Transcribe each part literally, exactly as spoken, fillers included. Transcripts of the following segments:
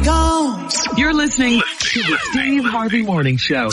goes. You're listening to the Steve Harvey Morning Show.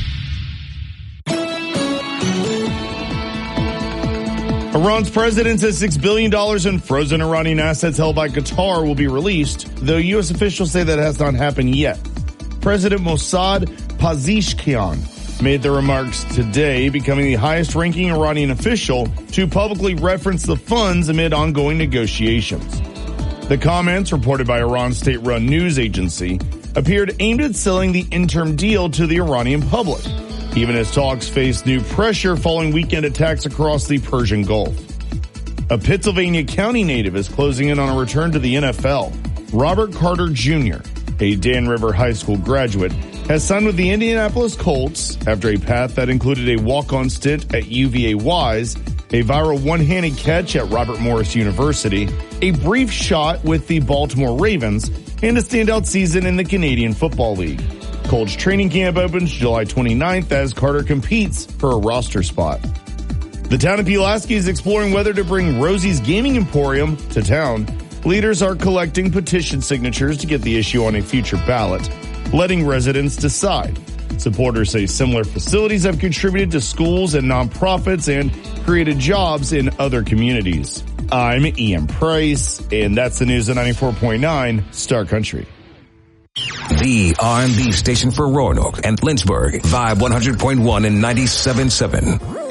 Iran's president says six billion dollars in frozen Iranian assets held by Qatar will be released, though U S officials say that has not happened yet. President Mossad Pezeshkian made the remarks today, becoming the highest-ranking Iranian official to publicly reference the funds amid ongoing negotiations. The comments, reported by Iran's state-run news agency, appeared aimed at selling the interim deal to the Iranian public, even as talks face new pressure following weekend attacks across the Persian Gulf. A Pittsylvania County native is closing in on a return to the N F L. Robert Carter Junior, a Dan River High School graduate, has signed with the Indianapolis Colts after a path that included a walk-on stint at U V A Wise, a viral one-handed catch at Robert Morris University, a brief shot with the Baltimore Ravens, and a standout season in the Canadian Football League. Colts training camp opens July twenty-ninth as Carter competes for a roster spot. The town of Pulaski is exploring whether to bring Rosie's Gaming Emporium to town. Leaders are collecting petition signatures to get the issue on a future ballot, letting residents decide. Supporters say similar facilities have contributed to schools and nonprofits and created jobs in other communities. I'm Ian Price, and that's the news at ninety-four point nine Star Country. The R and B station for Roanoke and Lynchburg, Vibe one hundred point one and ninety-seven point seven.